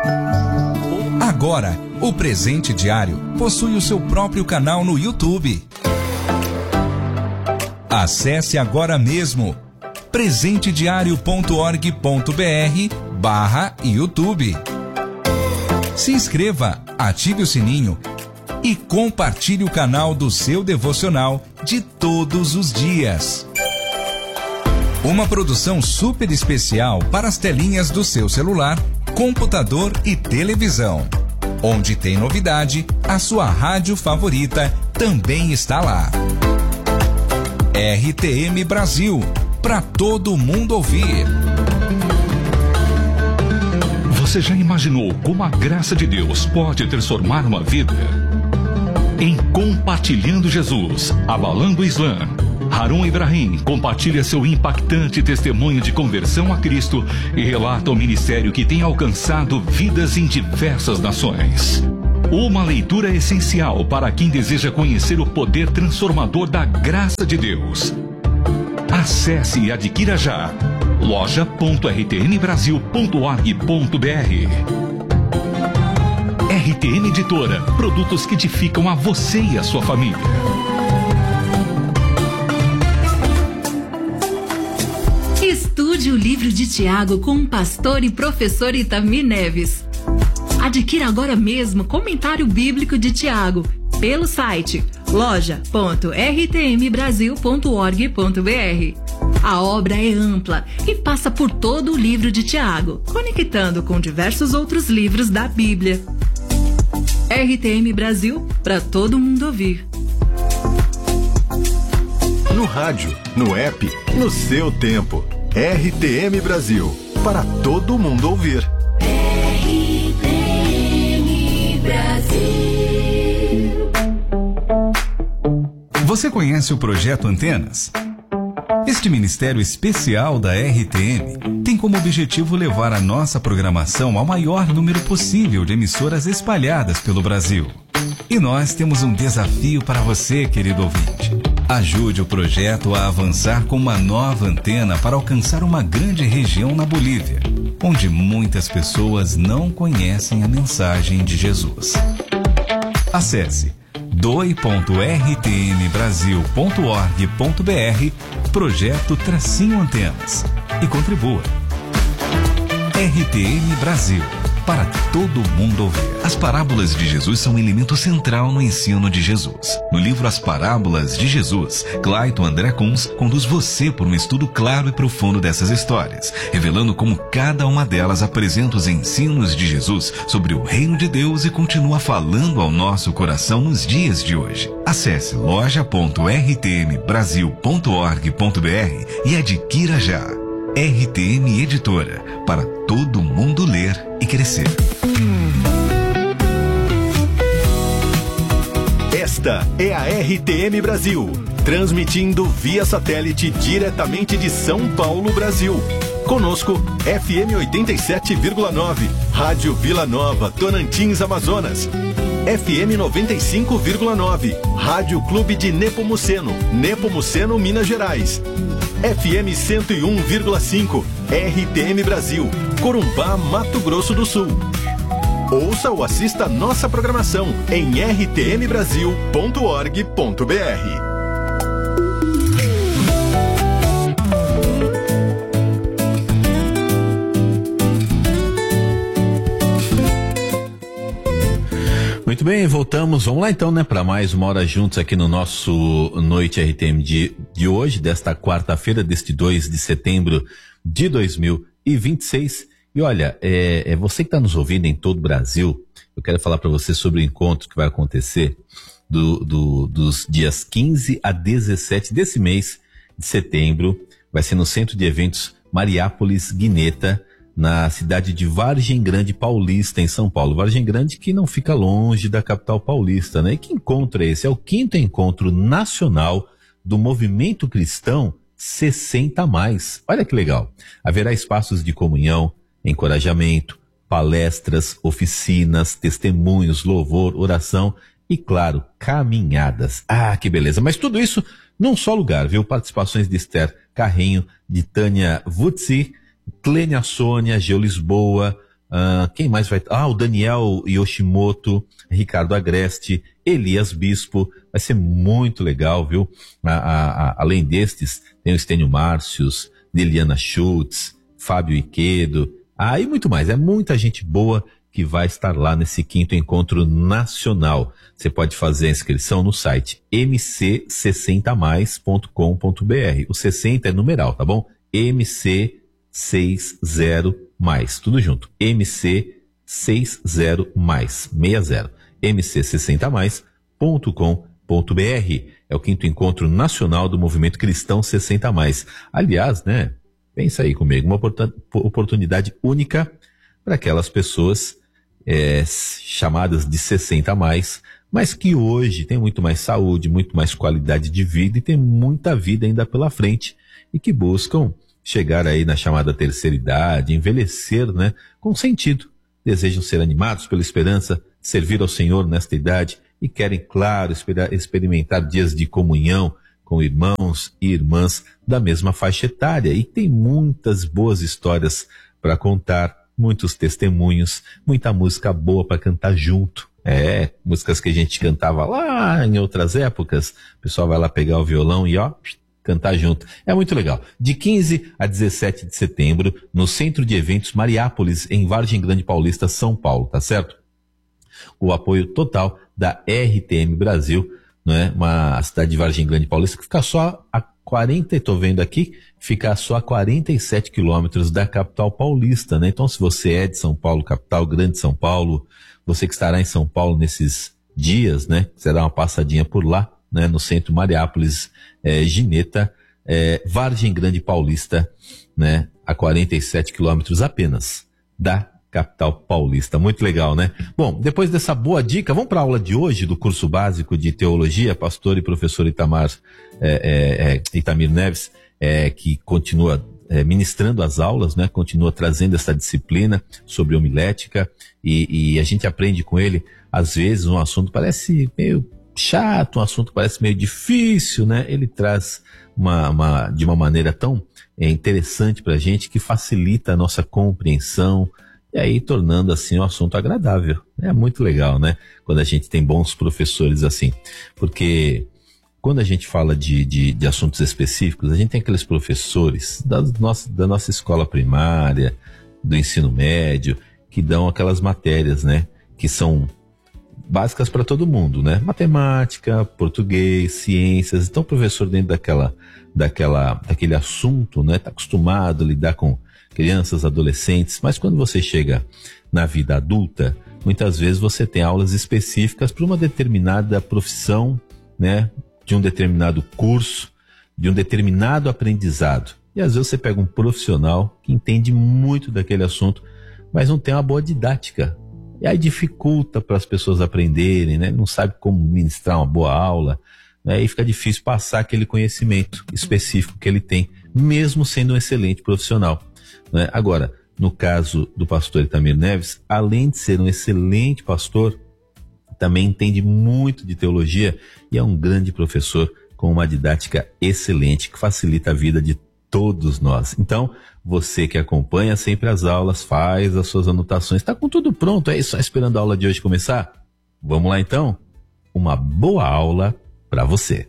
Agora, o Presente Diário possui o seu próprio canal no YouTube. Acesse agora mesmo presentediario.org.br/YouTube. Se inscreva, ative o sininho e compartilhe o canal do seu devocional de todos os dias. Uma produção super especial para as telinhas do seu celular, computador e televisão. Onde tem novidade, a sua rádio favorita também está lá. RTM Brasil, para todo mundo ouvir. Você já imaginou como a graça de Deus pode transformar uma vida? Em Compartilhando Jesus, Abalando o Islã, Harun Ibrahim compartilha seu impactante testemunho de conversão a Cristo e relata o ministério que tem alcançado vidas em diversas nações. Uma leitura essencial para quem deseja conhecer o poder transformador da graça de Deus. Acesse e adquira já loja.rtmbrasil.org.br. RTM Editora, produtos que edificam a você e a sua família. Estude o livro de Tiago com o pastor e professor Itamir Neves. Adquira agora mesmo Comentário Bíblico de Tiago pelo site loja.rtmbrasil.org.br. A obra é ampla e passa por todo o livro de Tiago, conectando com diversos outros livros da Bíblia. RTM Brasil, para todo mundo ouvir. No rádio, no app, no seu tempo. RTM Brasil, para todo mundo ouvir. RTM Brasil. Você conhece o Projeto Antenas? Este ministério especial da RTM tem como objetivo levar a nossa programação ao maior número possível de emissoras espalhadas pelo Brasil. E nós temos um desafio para você, querido ouvinte. Ajude o projeto a avançar com uma nova antena para alcançar uma grande região na Bolívia, onde muitas pessoas não conhecem a mensagem de Jesus. Acesse doi.rtmbrasil.org.br Projeto-Antenas e contribua. RTM Brasil, para todo mundo ouvir. As parábolas de Jesus são um elemento central no ensino de Jesus. No livro As Parábolas de Jesus, Clayton André Kunz conduz você por um estudo claro e profundo dessas histórias, revelando como cada uma delas apresenta os ensinos de Jesus sobre o reino de Deus e continua falando ao nosso coração nos dias de hoje. Acesse loja.rtmbrasil.org.br e adquira já. RTM Editora, para todo mundo ler e crescer. Esta é a RTM Brasil, transmitindo via satélite diretamente de São Paulo, Brasil. Conosco, FM 87,9, Rádio Vila Nova, Tocantins, Amazonas. FM 95,9, Rádio Clube de Nepomuceno, Nepomuceno, Minas Gerais. FM 101,5, RTM Brasil, Corumbá, Mato Grosso do Sul. Ouça ou assista nossa programação em rtmbrasil.org.br. Muito bem, voltamos. Vamos lá então, né, para mais uma hora juntos aqui no nosso Noite RTM de hoje, desta quarta-feira, deste 2 de setembro de 2026. E olha, você que está nos ouvindo em todo o Brasil, eu quero falar para você sobre o encontro que vai acontecer dos dias 15 a 17 desse mês de setembro. Vai ser no Centro de Eventos Mariápolis Guineta, na cidade de Vargem Grande Paulista, em São Paulo. Vargem Grande, que não fica longe da capital paulista, né? E que encontro é esse? É o 5º encontro nacional do Movimento Cristão 60+. Olha que legal. Haverá espaços de comunhão, encorajamento, palestras, oficinas, testemunhos, louvor, oração e, claro, caminhadas. Ah, que beleza. Mas tudo isso num só lugar, viu? Participações de Esther Carrinho, de Tânia Vutzi, Clênia Sônia, Geo Lisboa, Quem mais vai? O Daniel Yoshimoto, Ricardo Agreste, Elias Bispo. Vai ser muito legal, viu? Além destes, tem o Estênio Márcios, Liliana Schultz, Fábio Iquedo, e muito mais. É muita gente boa que vai estar lá nesse 5º encontro nacional. Você pode fazer a inscrição no site mc60mais.com.br. O 60 é numeral, tá bom? MC60 mais, tudo junto. MC60 mais, 60. mc60mais.com.br. É o 5º encontro nacional do Movimento Cristão 60 mais. Aliás, né? Pensa aí comigo, uma oportunidade única para aquelas pessoas chamadas de 60 mais, mas que hoje tem muito mais saúde, muito mais qualidade de vida e tem muita vida ainda pela frente e que buscam chegar aí na chamada terceira idade, envelhecer, né, com sentido. Desejam ser animados pela esperança, servir ao Senhor nesta idade e querem, claro, experimentar dias de comunhão com irmãos e irmãs da mesma faixa etária. E tem muitas boas histórias para contar, muitos testemunhos, muita música boa para cantar junto. Músicas que a gente cantava lá em outras épocas. O pessoal vai lá pegar o violão e cantar junto. É muito legal. De 15 a 17 de setembro, no Centro de Eventos Mariápolis, em Vargem Grande Paulista, São Paulo, tá certo? O apoio total da RTM Brasil, né? Uma cidade de Vargem Grande Paulista que fica só a 40, estou vendo aqui, fica só a 47 quilômetros da capital paulista, né? Então, se você é de São Paulo, capital, grande São Paulo, você que estará em São Paulo nesses dias, né? Você dá uma passadinha por lá, né? No centro Mariápolis, Gineta, Vargem Grande Paulista, né? A 47 quilômetros apenas da capital paulista. Muito legal, né? Bom, depois dessa boa dica, vamos para a aula de hoje do curso básico de teologia, pastor e professor Itamir Neves, que continua ministrando as aulas, né? Continua trazendo essa disciplina sobre homilética e a gente aprende com ele, às vezes um assunto parece meio chato, um assunto parece meio difícil, né? Ele traz de uma maneira tão interessante para a gente que facilita a nossa compreensão, e aí tornando assim um assunto agradável. É muito legal, né? Quando a gente tem bons professores assim, porque quando a gente fala de assuntos específicos, a gente tem aqueles professores da nossa escola primária, do ensino médio, que dão aquelas matérias, né? Que são básicas para todo mundo, né? Matemática, português, ciências. Então o professor dentro daquele assunto, né? Tá acostumado a lidar com crianças, adolescentes, mas quando você chega na vida adulta, muitas vezes você tem aulas específicas para uma determinada profissão, né? De um determinado curso, de um determinado aprendizado. E às vezes você pega um profissional que entende muito daquele assunto, mas não tem uma boa didática. E aí dificulta para as pessoas aprenderem, né? Não sabe como ministrar uma boa aula, né? E fica difícil passar aquele conhecimento específico que ele tem, mesmo sendo um excelente profissional, né? Agora, no caso do pastor Itamir Neves, além de ser um excelente pastor, também entende muito de teologia e é um grande professor com uma didática excelente que facilita a vida de todos nós. Então, você que acompanha sempre as aulas, faz as suas anotações, está com tudo pronto, é só esperando a aula de hoje começar? Vamos lá então? Uma boa aula para você.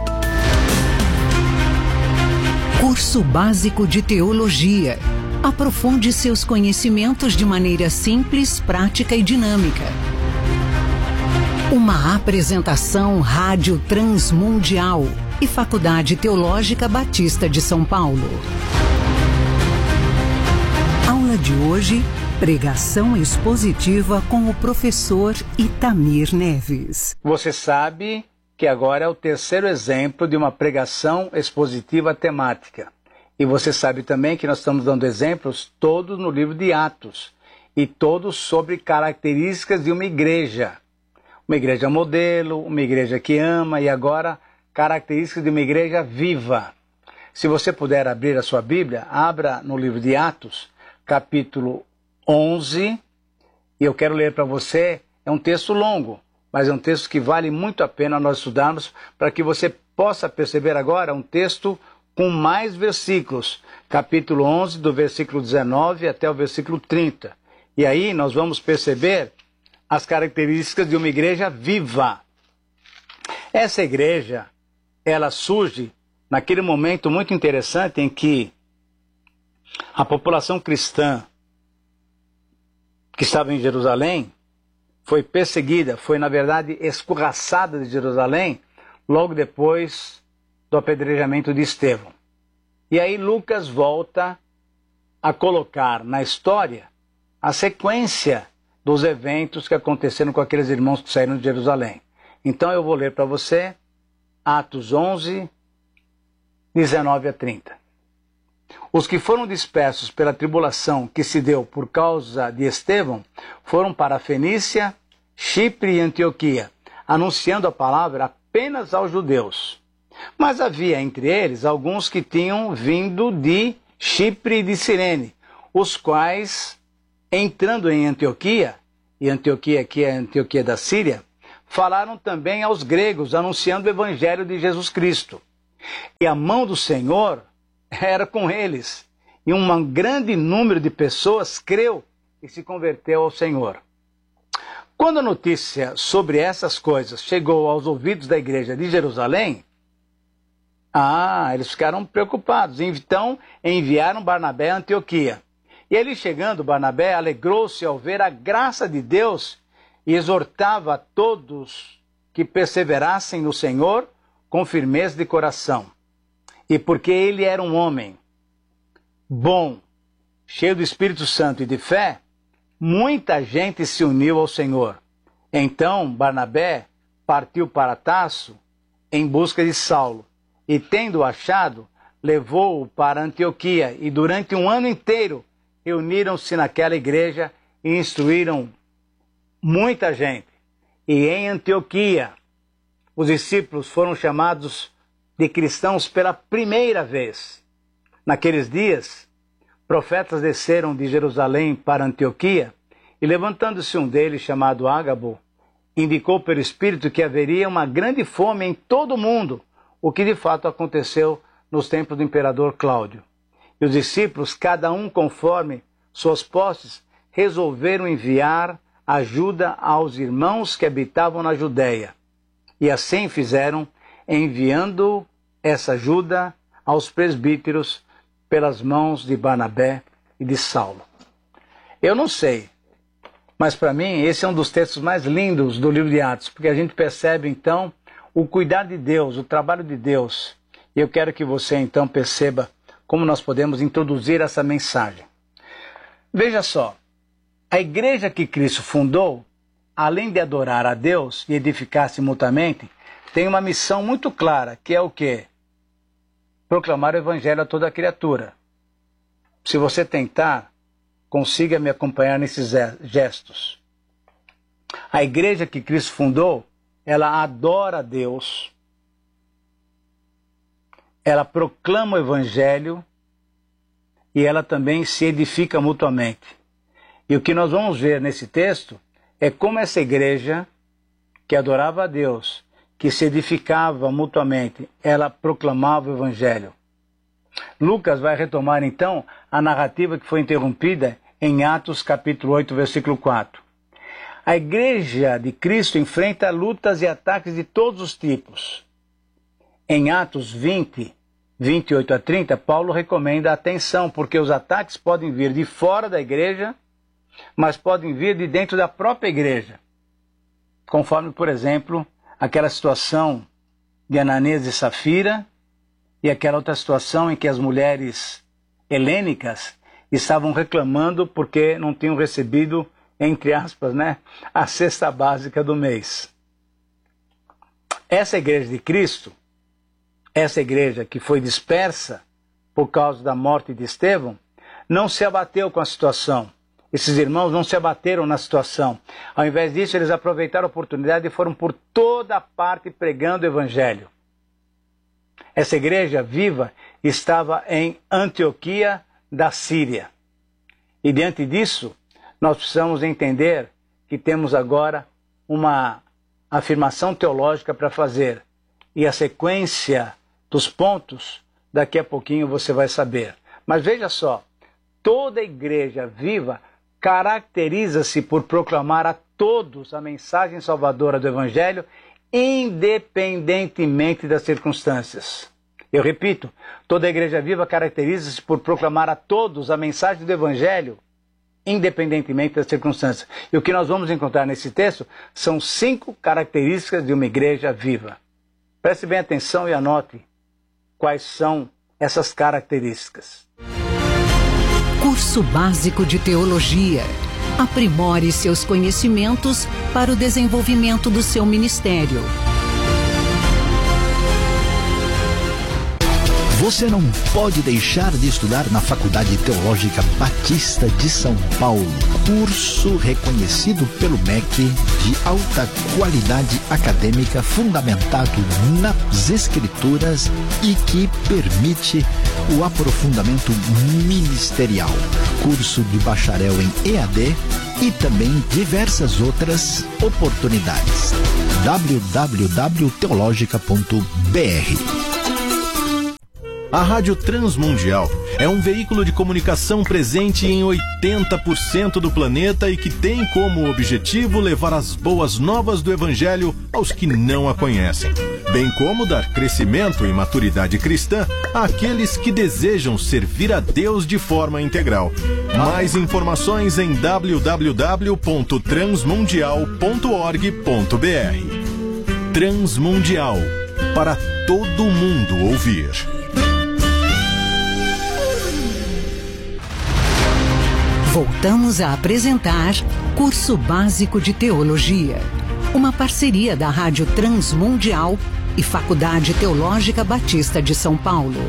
Curso Básico de Teologia. Aprofunde seus conhecimentos de maneira simples, prática e dinâmica. Uma apresentação Rádio Transmundial e Faculdade Teológica Batista de São Paulo. Aula de hoje, pregação expositiva com o professor Itamir Neves. Você sabe que agora é o terceiro exemplo de uma pregação expositiva temática. E você sabe também que nós estamos dando exemplos todos no livro de Atos, e todos sobre características de uma igreja modelo, uma igreja que ama, e agora características de uma igreja viva. Se você puder abrir a sua Bíblia, abra no livro de Atos, capítulo 11, e eu quero ler para você. É um texto longo, mas é um texto que vale muito a pena nós estudarmos, para que você possa perceber agora um texto com mais versículos, capítulo 11, do versículo 19 até o versículo 30. E aí nós vamos perceber as características de uma igreja viva. Essa igreja, ela surge naquele momento muito interessante em que a população cristã que estava em Jerusalém foi perseguida, foi na verdade escorraçada de Jerusalém logo depois do apedrejamento de Estevão. E aí Lucas volta a colocar na história a sequência dos eventos que aconteceram com aqueles irmãos que saíram de Jerusalém. Então eu vou ler para você Atos 11, 19 a 30. Os que foram dispersos pela tribulação que se deu por causa de Estevão foram para a Fenícia, Chipre e Antioquia, anunciando a palavra apenas aos judeus. Mas havia entre eles alguns que tinham vindo de Chipre e de Cirene, os quais, entrando em Antioquia, e Antioquia aqui é a Antioquia da Síria, falaram também aos gregos, anunciando o evangelho de Jesus Cristo. E a mão do Senhor era com eles, e um grande número de pessoas creu e se converteu ao Senhor. Quando a notícia sobre essas coisas chegou aos ouvidos da igreja de Jerusalém, eles ficaram preocupados. Então enviaram Barnabé a Antioquia. E ele chegando, Barnabé alegrou-se ao ver a graça de Deus e exortava a todos que perseverassem no Senhor com firmeza de coração. E porque ele era um homem bom, cheio do Espírito Santo e de fé, muita gente se uniu ao Senhor. Então Barnabé partiu para Tarso em busca de Saulo, e tendo-o achado, levou-o para Antioquia, e durante um ano inteiro reuniram-se naquela igreja e instruíram muita gente. E em Antioquia, os discípulos foram chamados de cristãos pela primeira vez. Naqueles dias, profetas desceram de Jerusalém para Antioquia, e levantando-se um deles, chamado Ágabo, indicou pelo Espírito que haveria uma grande fome em todo o mundo, o que de fato aconteceu nos tempos do imperador Cláudio. E os discípulos, cada um conforme suas posses, resolveram enviar ajuda aos irmãos que habitavam na Judéia. E assim fizeram, enviando essa ajuda aos presbíteros pelas mãos de Barnabé e de Saulo. Eu não sei, mas para mim esse é um dos textos mais lindos do livro de Atos, porque a gente percebe então o cuidado de Deus, o trabalho de Deus. E eu quero que você então perceba como nós podemos introduzir essa mensagem. Veja só, a igreja que Cristo fundou, além de adorar a Deus e edificar-se mutuamente, tem uma missão muito clara, que é o quê? Proclamar o evangelho a toda criatura. Se você tentar, consiga me acompanhar nesses gestos. A igreja que Cristo fundou, ela adora a Deus, ela proclama o evangelho e ela também se edifica mutuamente. E o que nós vamos ver nesse texto é como essa igreja que adorava a Deus, que se edificava mutuamente, ela proclamava o evangelho. Lucas vai retomar então a narrativa que foi interrompida em Atos capítulo 8, versículo 4. A igreja de Cristo enfrenta lutas e ataques de todos os tipos. Em Atos 20, 28 a 30, Paulo recomenda atenção, porque os ataques podem vir de fora da igreja, mas podem vir de dentro da própria igreja. Conforme, por exemplo, aquela situação de Ananias e Safira, e aquela outra situação em que as mulheres helênicas estavam reclamando porque não tinham recebido, entre aspas, a cesta básica do mês. Essa igreja de Cristo, essa igreja que foi dispersa por causa da morte de Estevão, não se abateu com a situação. Esses irmãos não se abateram na situação. Ao invés disso, eles aproveitaram a oportunidade e foram por toda parte pregando o evangelho. Essa igreja viva estava em Antioquia da Síria. E diante disso, nós precisamos entender que temos agora uma afirmação teológica para fazer. E a sequência dos pontos, daqui a pouquinho você vai saber. Mas veja só, toda igreja viva caracteriza-se por proclamar a todos a mensagem salvadora do Evangelho, independentemente das circunstâncias. Eu repito, toda a Igreja Viva caracteriza-se por proclamar a todos a mensagem do Evangelho, independentemente das circunstâncias. E o que nós vamos encontrar nesse texto são 5 características de uma igreja viva. Preste bem atenção e anote quais são essas características. Curso Básico de Teologia. Aprimore seus conhecimentos para o desenvolvimento do seu ministério. Você não pode deixar de estudar na Faculdade Teológica Batista de São Paulo. Curso reconhecido pelo MEC de alta qualidade acadêmica fundamentado nas Escrituras e que permite o aprofundamento ministerial. Curso de bacharel em EAD e também diversas outras oportunidades. www.teologica.br. A Rádio Transmundial é um veículo de comunicação presente em 80% do planeta e que tem como objetivo levar as boas novas do Evangelho aos que não a conhecem, bem como dar crescimento e maturidade cristã àqueles que desejam servir a Deus de forma integral. Mais informações em www.transmundial.org.br. Transmundial, para todo mundo ouvir. Voltamos a apresentar Curso Básico de Teologia, uma parceria da Rádio Transmundial e Faculdade Teológica Batista de São Paulo.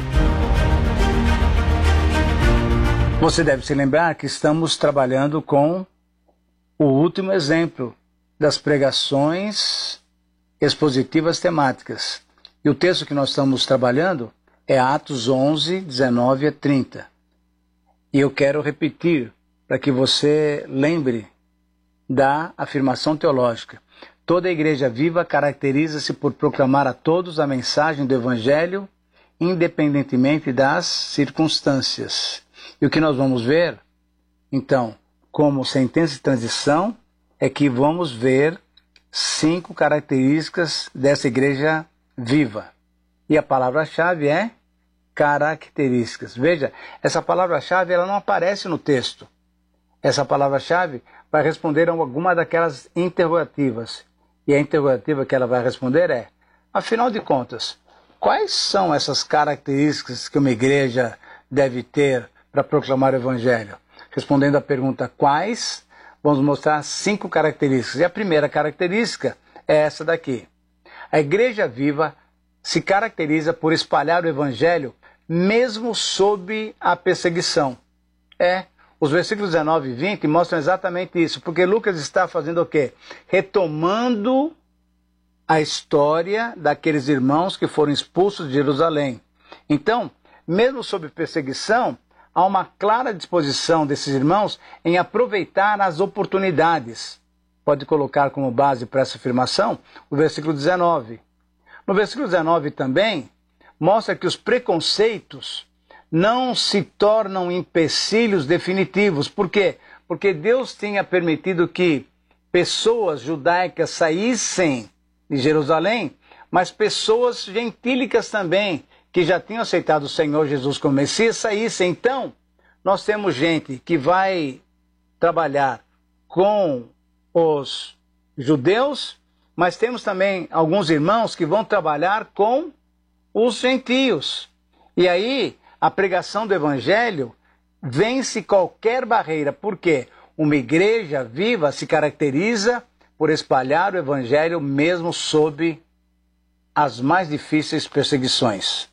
Você deve se lembrar que estamos trabalhando com o último exemplo das pregações expositivas temáticas. E o texto que nós estamos trabalhando é Atos 11, 19 a 30. E eu quero repetir para que você lembre da afirmação teológica. Toda a igreja viva caracteriza-se por proclamar a todos a mensagem do Evangelho, independentemente das circunstâncias. E o que nós vamos ver, então, como sentença de transição, é que vamos ver 5 características dessa igreja viva. E a palavra-chave é características. Veja, essa palavra-chave ela não aparece no texto. Essa palavra-chave vai responder a alguma daquelas interrogativas. E a interrogativa que ela vai responder é, afinal de contas, quais são essas características que uma igreja deve ter para proclamar o Evangelho? Respondendo à pergunta quais, vamos mostrar 5 características. E a primeira característica é essa daqui. A igreja viva se caracteriza por espalhar o Evangelho mesmo sob a perseguição. Os versículos 19 e 20 mostram exatamente isso, porque Lucas está fazendo o quê? Retomando a história daqueles irmãos que foram expulsos de Jerusalém. Então, mesmo sob perseguição, há uma clara disposição desses irmãos em aproveitar as oportunidades. Pode colocar como base para essa afirmação o versículo 19. No versículo 19 também, mostra que os preconceitos não se tornam empecilhos definitivos. Por quê? Porque Deus tinha permitido que pessoas judaicas saíssem de Jerusalém, mas pessoas gentílicas também, que já tinham aceitado o Senhor Jesus como Messias, saíssem. Então, nós temos gente que vai trabalhar com os judeus, mas temos também alguns irmãos que vão trabalhar com os gentios. E aí, a pregação do Evangelho vence qualquer barreira. Por quê? Uma igreja viva se caracteriza por espalhar o Evangelho mesmo sob as mais difíceis perseguições.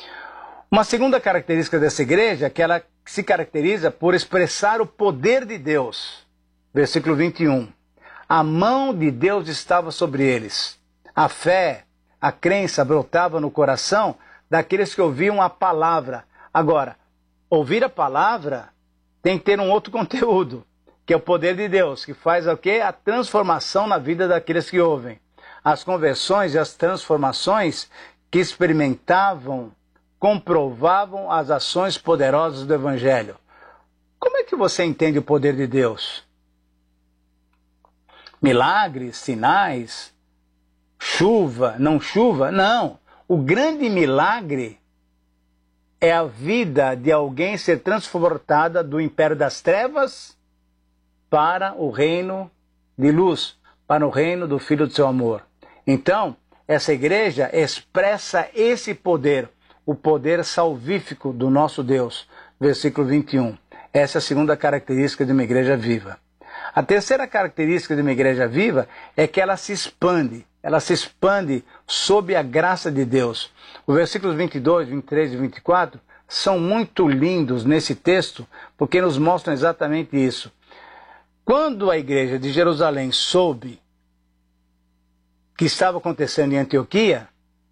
Uma segunda característica dessa igreja é que ela se caracteriza por expressar o poder de Deus. Versículo 21. A mão de Deus estava sobre eles. A fé, a crença brotava no coração daqueles que ouviam a palavra. Agora, ouvir a palavra tem que ter um outro conteúdo, que é o poder de Deus, que faz o quê? A transformação na vida daqueles que ouvem. As conversões e as transformações que experimentavam, comprovavam as ações poderosas do Evangelho. Como é que você entende o poder de Deus? Milagres, sinais, chuva, não chuva? Não. O grande milagre é a vida de alguém ser transportada do império das trevas para o reino de luz, para o reino do Filho do seu amor. Então, essa igreja expressa esse poder, o poder salvífico do nosso Deus. Versículo 21. Essa é a segunda característica de uma igreja viva. A terceira característica de uma igreja viva é que ela se expande. Ela se expande sob a graça de Deus. Os versículos 22, 23 e 24 são muito lindos nesse texto, porque nos mostram exatamente isso. Quando a igreja de Jerusalém soube que estava acontecendo em Antioquia,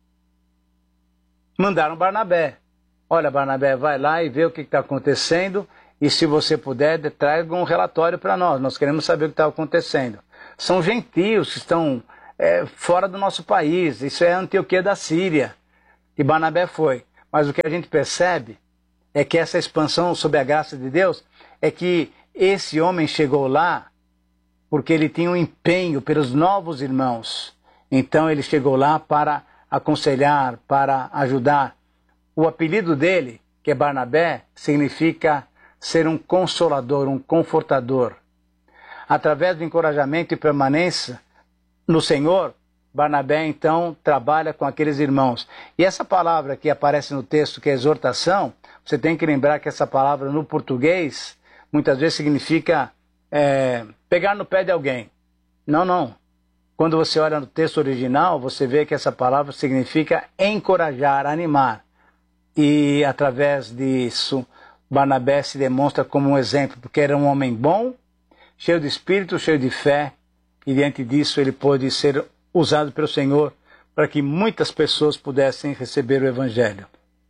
mandaram Barnabé. Olha, Barnabé, vai lá e vê o que está acontecendo, e se você puder, traga um relatório para nós. Nós queremos saber o que está acontecendo. São gentios que estão fora do nosso país. Isso é a Antioquia da Síria. E Barnabé foi. Mas o que a gente percebe é que essa expansão sob a graça de Deus é que esse homem chegou lá porque ele tinha um empenho pelos novos irmãos. Então ele chegou lá para aconselhar, para ajudar. O apelido dele, que é Barnabé, significa ser um consolador, um confortador. Através do encorajamento e permanência no Senhor, Barnabé então trabalha com aqueles irmãos. E essa palavra que aparece no texto, que é exortação, você tem que lembrar que essa palavra no português muitas vezes significa pegar no pé de alguém. Não. Quando você olha no texto original, você vê que essa palavra significa encorajar, animar. E através disso, Barnabé se demonstra como um exemplo, porque era um homem bom, cheio de espírito, cheio de fé, e diante disso ele pôde ser usado pelo Senhor para que muitas pessoas pudessem receber o Evangelho.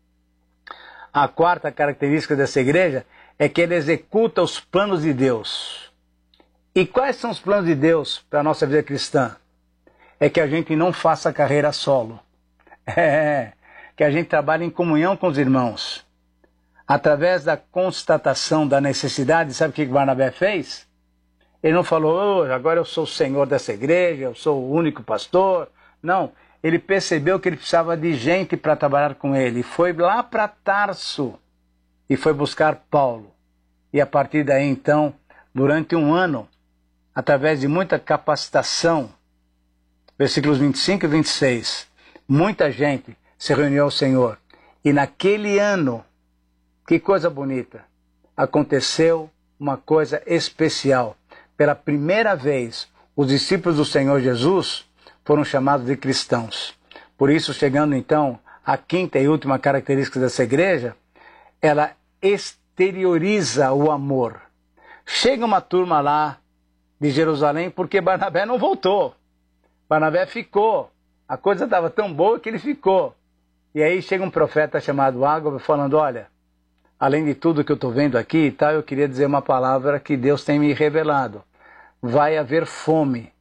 A quarta característica dessa igreja é que ele executa os planos de Deus. E quais são os planos de Deus para a nossa vida cristã? É que a gente não faça carreira solo. Que a gente trabalhe em comunhão com os irmãos. Através da constatação da necessidade, sabe o que Barnabé fez? Ele não falou, agora eu sou o senhor dessa igreja, eu sou o único pastor. Não, ele percebeu que ele precisava de gente para trabalhar com ele. Foi lá para Tarso e foi buscar Paulo. E a partir daí, então, durante um ano, através de muita capacitação, versículos 25 e 26, muita gente se reuniu ao Senhor. E naquele ano, que coisa bonita, aconteceu uma coisa especial. Pela primeira vez, os discípulos do Senhor Jesus foram chamados de cristãos. Por isso, chegando então à quinta e última característica dessa igreja, ela exterioriza o amor. Chega uma turma lá de Jerusalém porque Barnabé não voltou. Barnabé ficou. A coisa estava tão boa que ele ficou. E aí chega um profeta chamado Ágabo falando, olha, além de tudo que eu estou vendo aqui e tal, eu queria dizer uma palavra que Deus tem me revelado. Vai haver fome.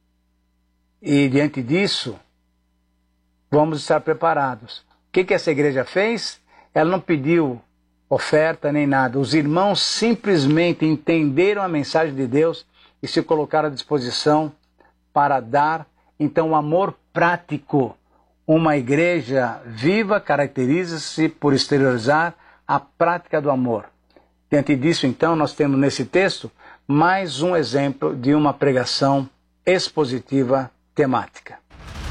E diante disso, vamos estar preparados. O que essa igreja fez? Ela não pediu oferta nem nada. Os irmãos simplesmente entenderam a mensagem de Deus e se colocaram à disposição para dar, então, o amor prático. Uma igreja viva caracteriza-se por exteriorizar a prática do amor. Diante disso, então, nós temos nesse texto mais um exemplo de uma pregação expositiva temática.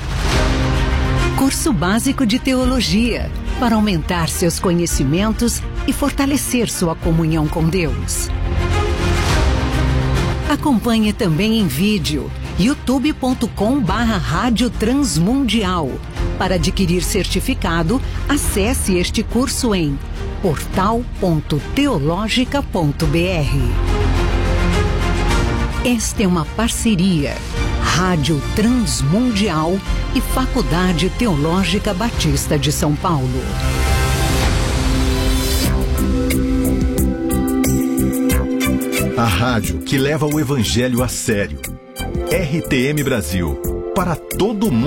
Curso básico de teologia, para aumentar seus conhecimentos e fortalecer sua comunhão com Deus. Acompanhe também em vídeo, youtube.com/Rádio Transmundial. Para adquirir certificado, acesse este curso em portal.teologica.br. Esta é uma parceria Rádio Transmundial e Faculdade Teológica Batista de São Paulo. A rádio que leva o evangelho a sério. RTM Brasil, para todo mundo.